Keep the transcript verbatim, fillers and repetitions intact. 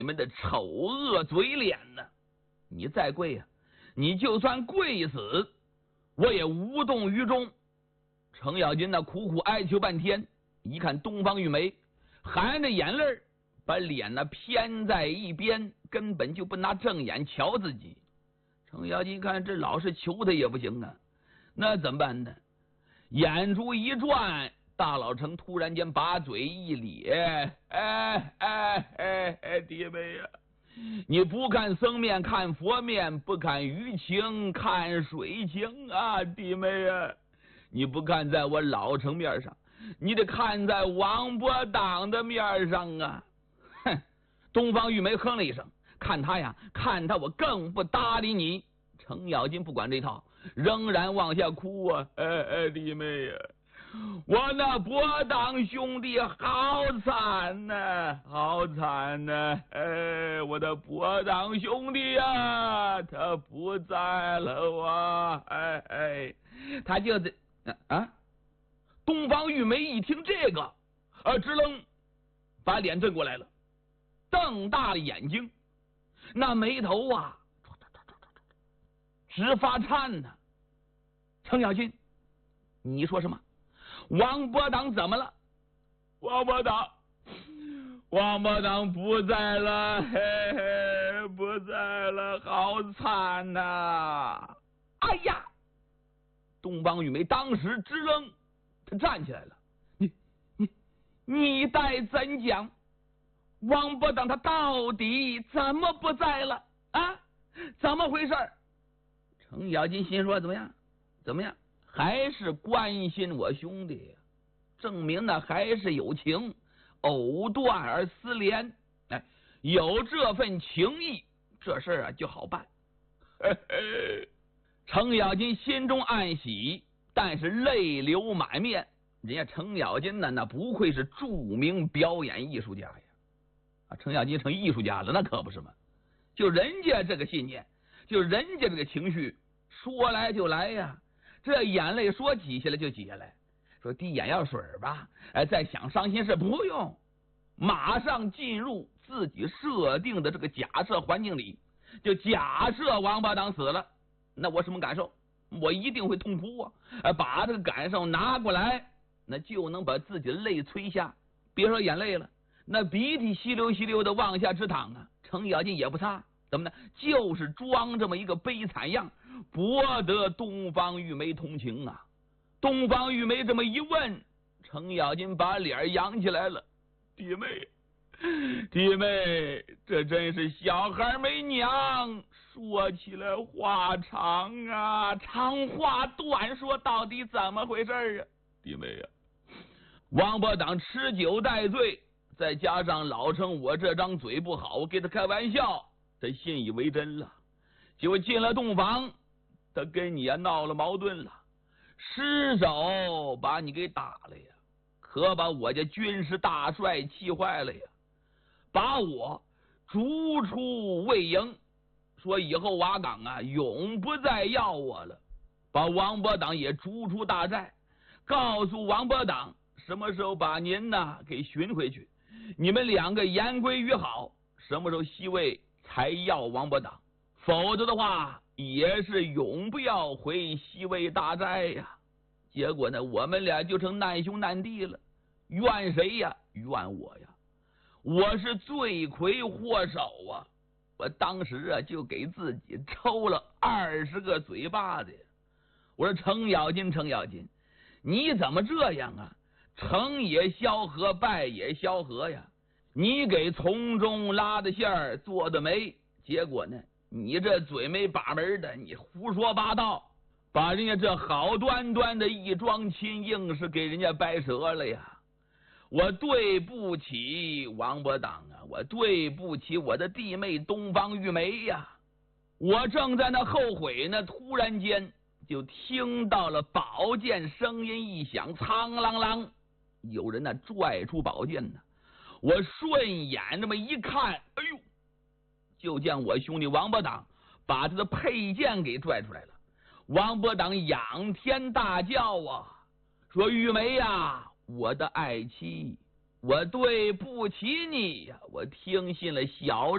你们的丑恶嘴脸呢！你再跪呀、啊，你就算跪死，我也无动于衷。程咬金那苦苦哀求半天，一看东方玉梅含着眼泪，把脸呢偏在一边，根本就不拿正眼瞧自己。程咬金看这老是求他也不行啊，那怎么办呢？眼珠一转，大老程突然间把嘴一咧，哎哎哎哎，弟妹呀、啊，你不看僧面看佛面，不看鱼情看水情啊，弟妹呀、啊，你不看在我老程面上，你得看在王伯当的面上啊！哼！东方玉梅哼了一声，看他呀，看他，我更不搭理你。程咬金不管这套，仍然往下哭啊！哎哎，弟妹呀、啊，我那伯当兄弟好惨呐、啊，好惨呐、啊！哎，我的伯当兄弟呀、啊，他不在了啊！哎哎，他就是啊！东方玉梅一听这个，啊，直愣，把脸正过来了，瞪大了眼睛，那眉头啊直发颤呢、啊。程咬金，你说什么？王伯当怎么了？王伯当，王伯当不在了，嘿嘿，不在了，好惨呐、啊！哎呀！东方玉梅当时直愣，他站起来了。你你你待怎讲？王伯当他到底怎么不在了啊？怎么回事？程咬金心说：怎么样？怎么样？还是关心我兄弟呀？证明呢还是有情，藕断而丝连。哎，有这份情谊，这事儿啊就好办。嘿嘿，程咬金心中暗喜，但是泪流满面。人家程咬金呢，那不愧是著名表演艺术家呀！啊，程咬金成艺术家了，那可不是嘛！就人家这个信念，就人家这个情绪，说来就来呀！这眼泪说挤下来就挤下来，说滴眼药水吧，哎，再想伤心事不用，马上进入自己设定的这个假设环境里，就假设王八当死了，那我什么感受？我一定会痛哭啊！把这个感受拿过来，那就能把自己的泪催下。别说眼泪了，那鼻涕稀溜稀溜的往下直淌啊！程咬金也不擦，怎么呢？就是装这么一个悲惨样，博得东方玉梅同情啊！东方玉梅这么一问，程咬金把脸扬起来了，弟妹。弟妹，这真是小孩没娘，说起来话长啊，长话短说，到底怎么回事啊？弟妹呀、啊，王伯当吃酒带醉，再加上老程我这张嘴不好，我给他开玩笑，他信以为真了。结果进了洞房，他跟你呀闹了矛盾了，失手把你给打了呀，可把我家军师大帅气坏了呀。把我逐出魏营，说以后瓦岗啊永不再要我了。把王伯当也逐出大寨，告诉王伯当什么时候把您呢给寻回去，你们两个言归于好，什么时候西魏才要王伯当，否则的话也是永不要回西魏大寨呀。结果呢，我们俩就成难兄难弟了。怨谁呀？怨我呀！我是罪魁祸首啊！我当时啊就给自己抽了二十个嘴巴子呀！我说程咬金，程咬金，你怎么这样啊？成也萧何，败也萧何呀！你给从中拉的线儿做的媒，结果呢，你这嘴没把门的，你胡说八道，把人家这好端端的一桩亲硬是给人家掰折了呀！我对不起王伯当啊，我对不起我的弟妹东方玉梅呀！我正在那后悔呢，突然间就听到了宝剑声音一响，苍啷啷，有人呢拽出宝剑呢。我顺眼这么一看，哎呦，就见我兄弟王伯当把他的佩剑给拽出来了。王伯当仰天大叫啊，说玉梅呀，我的爱妻，我对不起你呀！我听信了小